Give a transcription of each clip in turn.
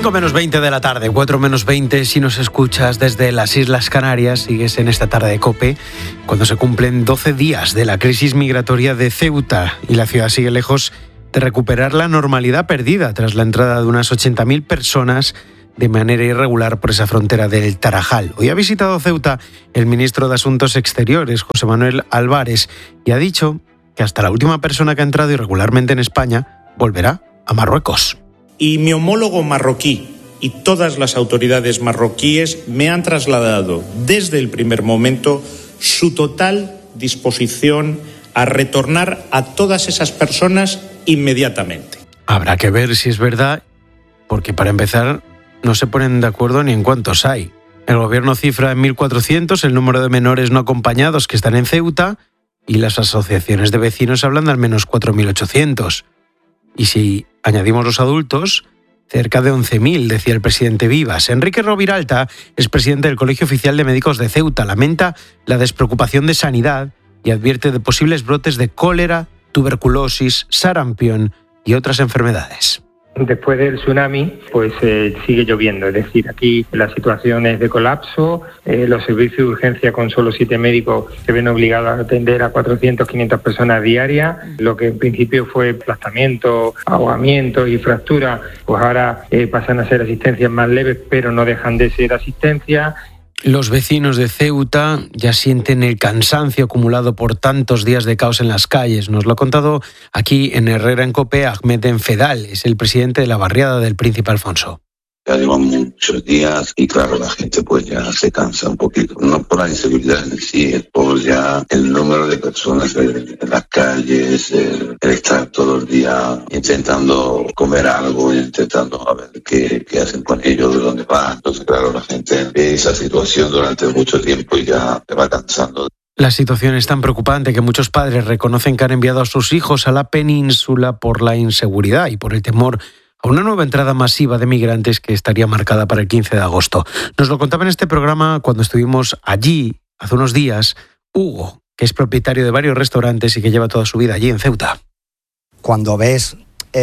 5 menos 20 de la tarde, 4 menos 20 si nos escuchas desde las Islas Canarias, sigues en esta tarde de COPE, cuando se cumplen 12 días de la crisis migratoria de Ceuta y la ciudad sigue lejos de recuperar la normalidad perdida tras la entrada de unas 80.000 personas de manera irregular por esa frontera del Tarajal. Hoy ha visitado Ceuta el ministro de Asuntos Exteriores, José Manuel Álvarez, y ha dicho que hasta la última persona que ha entrado irregularmente en España volverá a Marruecos. Y mi homólogo marroquí y todas las autoridades marroquíes me han trasladado desde el primer momento su total disposición a retornar a todas esas personas inmediatamente. Habrá que ver si es verdad, porque para empezar no se ponen de acuerdo ni en cuántos hay. El gobierno cifra en 1.400 el número de menores no acompañados que están en Ceuta y las asociaciones de vecinos hablan de al menos 4.800. Y si añadimos los adultos, cerca de 11.000, decía el presidente Vivas. Enrique Roviralta es presidente del Colegio Oficial de Médicos de Ceuta. Lamenta la despreocupación de sanidad y advierte de posibles brotes de cólera, tuberculosis, sarampión y otras enfermedades. Después del tsunami, pues sigue lloviendo, es decir, aquí la situación es de colapso, los servicios de urgencia con solo 7 médicos se ven obligados a atender a 400, 500 personas diarias, lo que en principio fue aplastamiento, ahogamiento y fractura, pues ahora pasan a ser asistencias más leves, pero no dejan de ser asistencia. Los vecinos de Ceuta ya sienten el cansancio acumulado por tantos días de caos en las calles. Nos lo ha contado aquí en Herrera en COPE Ahmed Enfedal, es el presidente de la barriada del Príncipe Alfonso. Ya llevan muchos días y claro, la gente pues ya se cansa un poquito, no por la inseguridad en sí, es por ya el número de personas en las calles, el estar todo el día intentando comer algo, intentando a ver qué hacen con ellos, de dónde van. Entonces claro, la gente ve esa situación durante mucho tiempo y ya se va cansando. La situación es tan preocupante que muchos padres reconocen que han enviado a sus hijos a la península por la inseguridad y por el temor a una nueva entrada masiva de migrantes que estaría marcada para el 15 de agosto. Nos lo contaba en este programa cuando estuvimos allí hace unos días Hugo, que es propietario de varios restaurantes y que lleva toda su vida allí en Ceuta. Cuando ves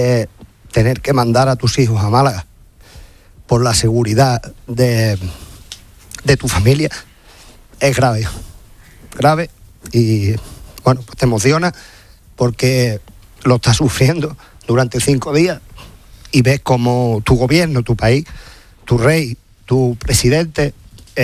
tener que mandar a tus hijos a Málaga por la seguridad de tu familia, es grave y bueno, pues te emociona porque lo estás sufriendo durante 5 días. Y ves cómo tu gobierno, tu país, tu rey, tu presidente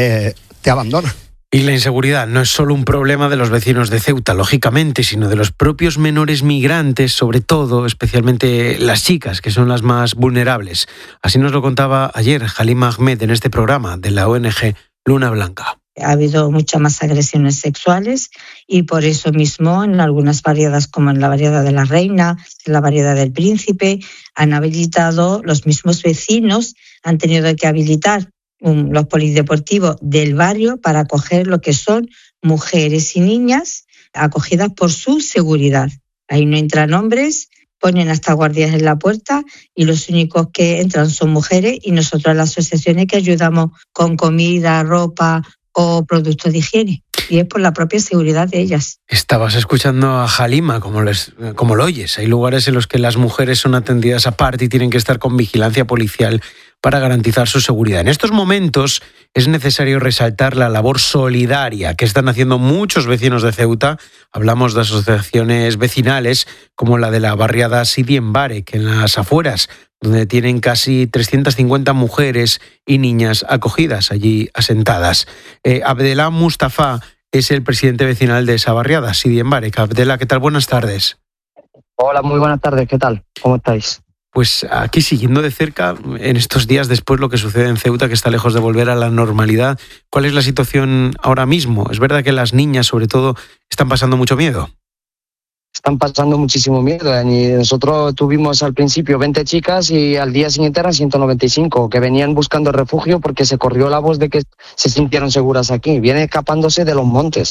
te abandona. Y la inseguridad no es solo un problema de los vecinos de Ceuta, lógicamente, sino de los propios menores migrantes, sobre todo, especialmente las chicas, que son las más vulnerables. Así nos lo contaba ayer Halima Ahmed en este programa de la ONG Luna Blanca. Ha habido muchas más agresiones sexuales y por eso mismo en algunas barriadas como en la barriada de la Reina, en la barriada del Príncipe, han habilitado, los mismos vecinos han tenido que habilitar los polideportivos del barrio para acoger lo que son mujeres y niñas acogidas por su seguridad. Ahí no entran hombres, ponen hasta guardias en la puerta y los únicos que entran son mujeres y nosotros las asociaciones que ayudamos con comida, ropa o productos de higiene, y es por la propia seguridad de ellas. Estabas escuchando a Halima, como lo oyes. Hay lugares en los que las mujeres son atendidas aparte y tienen que estar con vigilancia policial para garantizar su seguridad. En estos momentos es necesario resaltar la labor solidaria que están haciendo muchos vecinos de Ceuta. Hablamos de asociaciones vecinales como la de la barriada Sidi Embarek, en las afueras, donde tienen casi 350 mujeres y niñas acogidas allí asentadas. Abdelá Mustafa es el presidente vecinal de esa barriada, Sidi Embarek. Abdelá, ¿qué tal? Buenas tardes. Hola, muy buenas tardes. ¿Qué tal? ¿Cómo estáis? Pues aquí siguiendo de cerca, en estos días después lo que sucede en Ceuta, que está lejos de volver a la normalidad, ¿cuál es la situación ahora mismo? ¿Es verdad que las niñas, sobre todo, están pasando mucho miedo? Están pasando muchísimo miedo. Y nosotros tuvimos al principio 20 chicas y al día siguiente eran 195 que venían buscando refugio porque se corrió la voz de que se sintieron seguras aquí. Vienen escapándose de los montes.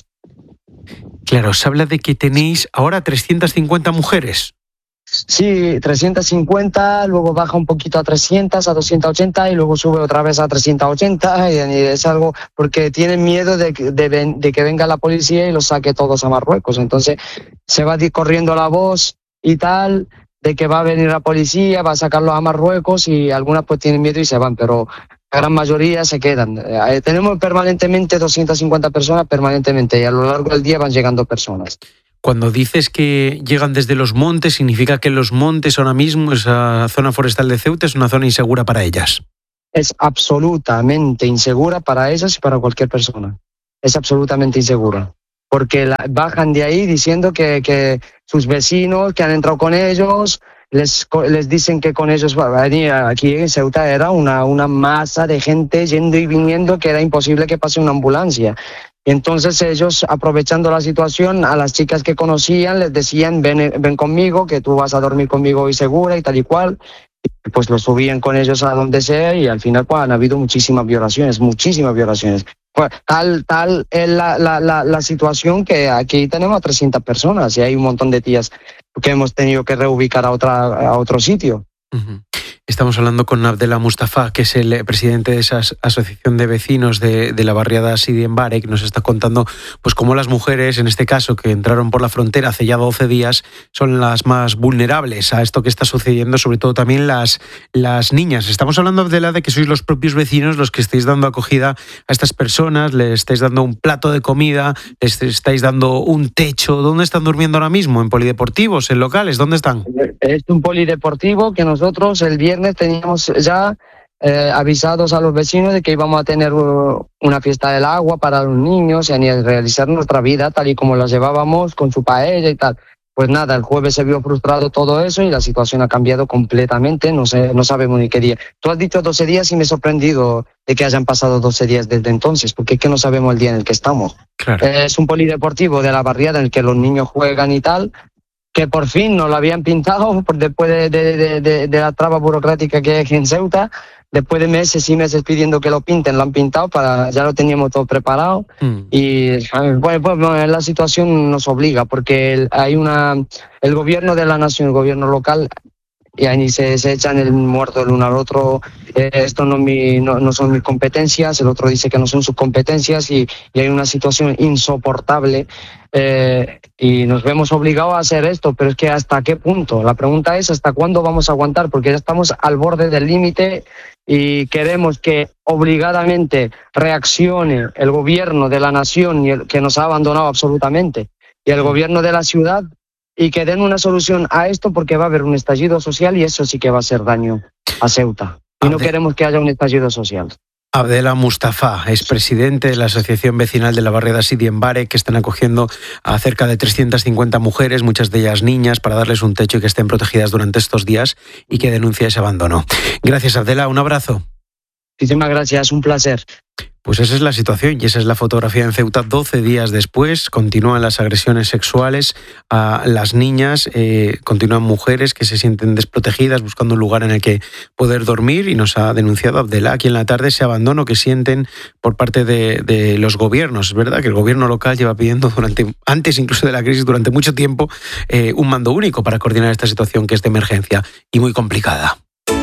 Claro, se habla de que tenéis ahora 350 mujeres. Sí, 350, luego baja un poquito a 300, a 280 y luego sube otra vez a 380 y es algo porque tienen miedo de que venga la policía y los saque todos a Marruecos. Entonces se va corriendo la voz y tal de que va a venir la policía, va a sacarlos a Marruecos y algunas pues tienen miedo y se van, pero la gran mayoría se quedan. Tenemos permanentemente 250 personas permanentemente y a lo largo del día van llegando personas. Cuando dices que llegan desde los montes, ¿significa que los montes ahora mismo, esa zona forestal de Ceuta, es una zona insegura para ellas? Es absolutamente insegura para ellas y para cualquier persona. Es absolutamente insegura. Porque bajan de ahí diciendo que sus vecinos que han entrado con ellos les dicen que con ellos va a venir. Aquí en Ceuta era una masa de gente yendo y viniendo que era imposible que pase una ambulancia. Entonces ellos, aprovechando la situación, a las chicas que conocían les decían ven conmigo, que tú vas a dormir conmigo hoy segura y tal y cual. Y pues lo subían con ellos a donde sea y al final pues han habido muchísimas violaciones. Pues, tal es la situación que aquí tenemos a 300 personas y hay un montón de tías que hemos tenido que reubicar a otro sitio. Uh-huh. Estamos hablando con Abdela Mustafa, que es el presidente de esa asociación de vecinos de la barriada Sidi Mbarek, que nos está contando pues cómo las mujeres, en este caso, que entraron por la frontera hace ya 12 días, son las más vulnerables a esto que está sucediendo, sobre todo también las niñas. Estamos hablando, Abdela, de que sois los propios vecinos los que estáis dando acogida a estas personas, les estáis dando un plato de comida, les estáis dando un techo. ¿Dónde están durmiendo ahora mismo? ¿En polideportivos? ¿En locales? ¿Dónde están? Es un polideportivo que nosotros el viernes teníamos ya avisados a los vecinos de que íbamos a tener una fiesta del agua para los niños y a realizar nuestra vida tal y como la llevábamos con su paella y tal. Pues nada, el jueves se vio frustrado todo eso y la situación ha cambiado completamente, no sabemos ni qué día. Tú has dicho 12 días y me he sorprendido de que hayan pasado 12 días desde entonces, porque es que no sabemos el día en el que estamos. Claro. Es un polideportivo de la barriada en el que los niños juegan y tal, que por fin nos lo habían pintado después de la traba burocrática que hay aquí en Ceuta. Después de meses y meses pidiendo que lo pinten, lo han pintado, ya lo teníamos todo preparado. Y bueno, la situación nos obliga, porque el gobierno de la nación, el gobierno local, y ahí se echan el muerto el uno al otro. Esto no son mis competencias, el otro dice que no son sus competencias y hay una situación insoportable y nos vemos obligados a hacer esto, pero es que ¿hasta qué punto? La pregunta es ¿hasta cuándo vamos a aguantar? Porque ya estamos al borde del límite y queremos que obligadamente reaccione el gobierno de la nación que nos ha abandonado absolutamente y el gobierno de la ciudad y que den una solución a esto, porque va a haber un estallido social y eso sí que va a hacer daño a Ceuta. Y no queremos que haya un estallido social. Abdela Mustafa es presidente de la Asociación Vecinal de la Barriada Sidi Mbarek, que están acogiendo a cerca de 350 mujeres, muchas de ellas niñas, para darles un techo y que estén protegidas durante estos días y que denuncia ese abandono. Gracias, Abdela. Un abrazo. Muchísimas gracias. Un placer. Pues esa es la situación y esa es la fotografía en Ceuta 12 días después. Continúan las agresiones sexuales a las niñas, continúan mujeres que se sienten desprotegidas buscando un lugar en el que poder dormir y nos ha denunciado Abdela aquí en la tarde ese abandono que sienten por parte de los gobiernos. Es verdad que el gobierno local lleva pidiendo antes incluso de la crisis durante mucho tiempo un mando único para coordinar esta situación que es de emergencia y muy complicada.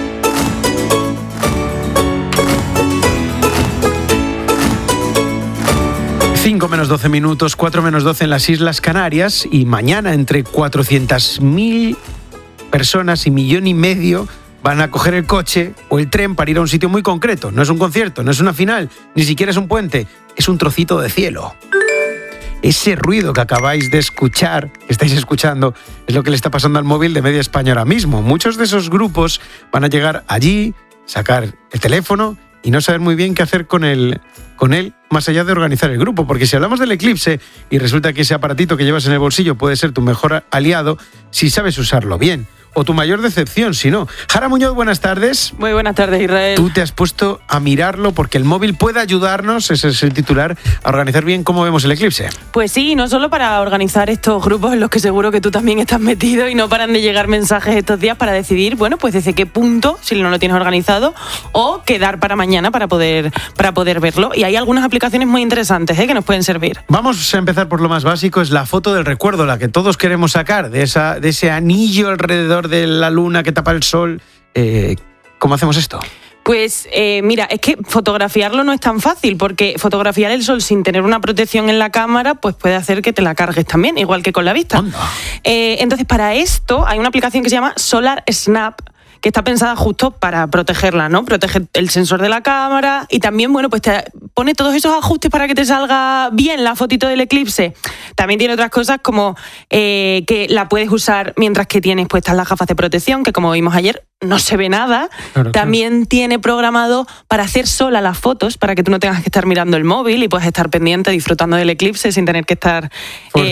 5 menos 12 minutos, 4 menos 12 en las Islas Canarias y mañana entre 400.000 personas y 1,5 millones van a coger el coche o el tren para ir a un sitio muy concreto. No es un concierto, no es una final, ni siquiera es un puente, es un trocito de cielo. Ese ruido que acabáis de escuchar, que estáis escuchando, es lo que le está pasando al móvil de Media España ahora mismo. Muchos de esos grupos van a llegar allí, sacar el teléfono y no saber muy bien qué hacer con él, más allá de organizar el grupo, porque si hablamos del eclipse y resulta que ese aparatito que llevas en el bolsillo puede ser tu mejor aliado si sabes usarlo bien, o tu mayor decepción si no. Jara Muñoz, buenas tardes. Muy buenas tardes, Israel. Tú te has puesto a mirarlo porque el móvil puede ayudarnos, ese es el titular, a organizar bien cómo vemos el eclipse. Pues sí, no solo para organizar estos grupos en los que seguro que tú también estás metido y no paran de llegar mensajes estos días para decidir, bueno, pues desde qué punto, si no lo tienes organizado, o quedar para mañana para poder verlo. Y hay algunas aplicaciones muy interesantes que nos pueden servir. Vamos a empezar por lo más básico, es la foto del recuerdo, la que todos queremos sacar, de ese anillo alrededor de la luna que tapa el sol. ¿Cómo hacemos esto? Pues mira, es que fotografiarlo no es tan fácil, porque fotografiar el sol sin tener una protección en la cámara pues puede hacer que te la cargues también, igual que con la vista. Entonces, para esto hay una aplicación que se llama Solar Snap, que está pensada justo para protegerla, ¿no? Protege el sensor de la cámara y también, bueno, pues te pone todos esos ajustes para que te salga bien la fotito del eclipse. También tiene otras cosas como que la puedes usar mientras que tienes puestas las gafas de protección, que como vimos ayer, no se ve nada. Claro, también tiene programado para hacer sola las fotos, para que tú no tengas que estar mirando el móvil y puedas estar pendiente, disfrutando del eclipse sin tener que estar